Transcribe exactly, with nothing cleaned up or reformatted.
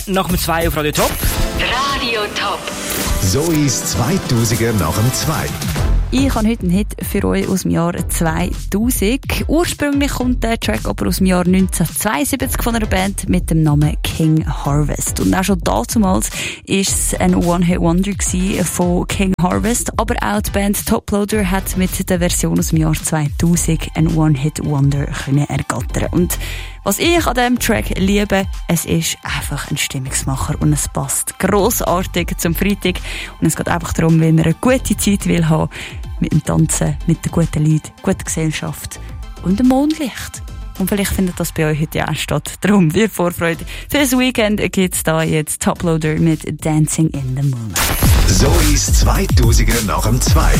nach dem zwei auf Radio Top. Radio Top. Zois zweitausender nach dem zwei. Ich habe heute einen Hit für euch aus dem Jahr zweitausend. Ursprünglich kommt der Track aber aus dem Jahr neunzehnhundertzweiundsiebzig von einer Band mit dem Namen King Harvest. Und auch schon damals war es ein One-Hit-Wonder von King Harvest. Aber auch die Band Toploader hat mit der Version aus dem Jahr zweitausend ein One-Hit-Wonder ergattern. Und was ich an diesem Track liebe, es ist einfach ein Stimmungsmacher und es passt grossartig zum Freitag. Und es geht einfach darum, wenn man eine gute Zeit will haben, mit dem Tanzen, mit den guten Leuten, guter Gesellschaft und dem Mondlicht. Und vielleicht findet das bei euch heute ja auch statt. Darum, wir Vorfreude. Für das Weekend gibt's da jetzt Toploader mit Dancing in the Moonlight. Zois zweitausender nach dem zwei.